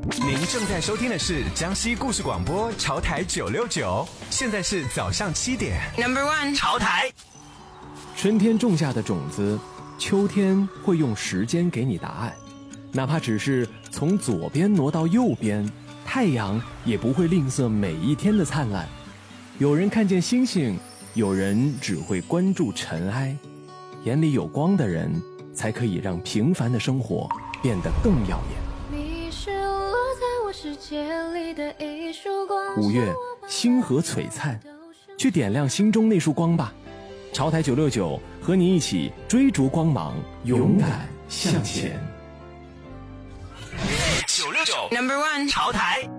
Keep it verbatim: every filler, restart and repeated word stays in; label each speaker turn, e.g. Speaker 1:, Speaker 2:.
Speaker 1: 您正在收听的是江西故事广播潮台九六九，现在是早上七点。Number one， 潮台。
Speaker 2: 春天种下的种子，秋天会用时间给你答案。哪怕只是从左边挪到右边，太阳也不会吝啬每一天的灿烂。有人看见星星，有人只会关注尘埃。眼里有光的人，才可以让平凡的生活变得更耀眼。
Speaker 3: 你是落在我世界里的一束光。
Speaker 2: 五月，星河璀璨，去点亮心中那束光吧。潮台九六九和你一起追逐光芒，勇敢向前。
Speaker 1: 九六九 Number one 潮台。